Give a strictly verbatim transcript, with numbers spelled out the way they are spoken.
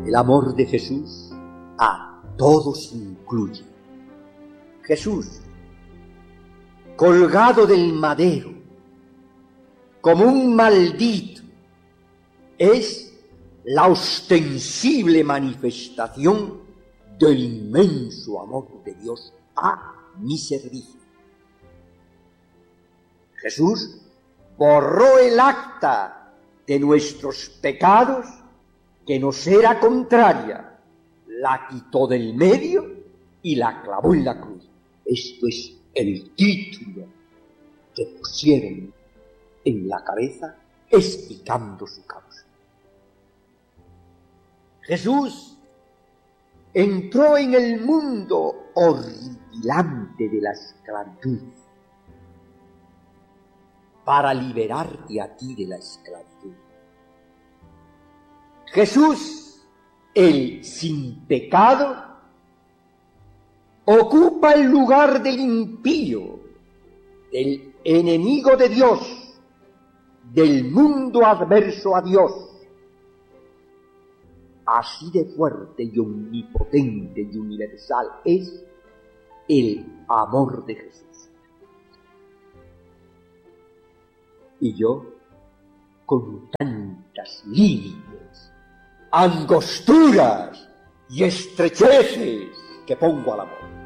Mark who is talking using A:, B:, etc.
A: El amor de Jesús a todos incluye. Jesús, colgado del madero, como un maldito, es la ostensible manifestación del inmenso amor de Dios a mi servicio. Jesús borró el acta de nuestros pecados que nos era contraria, la quitó del medio y la clavó en la cruz. Esto es el título que pusieron en la cabeza explicando su causa. Jesús entró en el mundo horripilante de la esclavitud para liberarte a ti de la esclavitud. Jesús, el sin pecado, ocupa el lugar del impío, del enemigo de Dios, del mundo adverso a Dios. Así de fuerte y omnipotente y universal es el amor de Jesús. Y yo, con tantas límites, angosturas y estrecheces que pongo al amor,